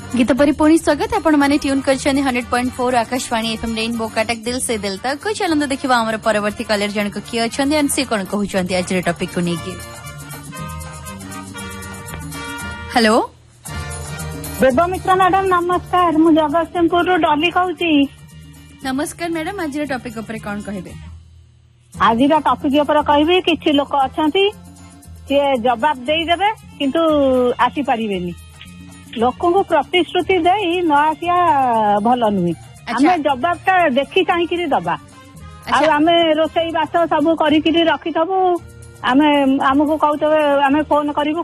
गीत परी पुणी स्वागत आपण माने tune करछन 100.4 Akashvani FM rainbow Cuttack दिल से दिल तक चलंद देखिबा हमर परवर्ती कलर जन को किए अछन एंड से कोन कहउछन आज रे टॉपिक को नेकी। हेलो देवमित्रा मैडम नमस्कार मु जगतसिंहपुर डॉली कहूची। नमस्कार मैडम आज रे टॉपिक ऊपर कोन कहबे? आज रे टॉपिक ऊपर कहबे किछि लोक अछंती से जवाब देई देबे किंतु आसी परिबेनी लोक को प्रतिश्रुति देई न आसिया भल नुहे। आमे जवाब ता देखि चाहिकरी दबा आ आमे रोसई बास सब करिकरी रखिथबु आमे हमको कहउतबे आमे फोन करिवु